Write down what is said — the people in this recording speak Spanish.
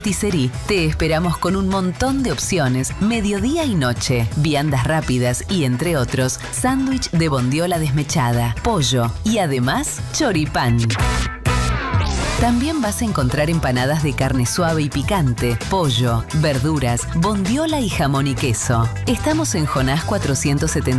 Patisserie. Te esperamos con un montón de opciones, mediodía y noche, viandas rápidas y, entre otros, sándwich de bondiola desmechada, pollo y además choripán. También vas a encontrar empanadas de carne suave y picante, pollo, verduras, bondiola y jamón y queso. Estamos en Jonás 470.